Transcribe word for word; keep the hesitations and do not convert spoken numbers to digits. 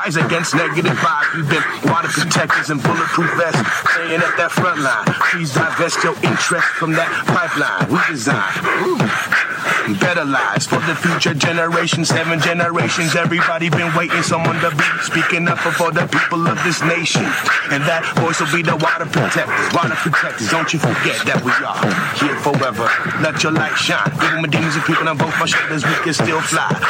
rise against negative vibes. We've been water protectors and bulletproof vests, staying at that front line. Please divest your interest from that pipeline we designed. Ooh. Better lives for the future generations, seven generations. Everybody been waiting, someone to be speaking up for the people of this nation. And that voice will be the water protectors. Water protectors, don't you forget that we are here forever. Let your light shine. Even when demons and people on both my shoulders, we can still fly.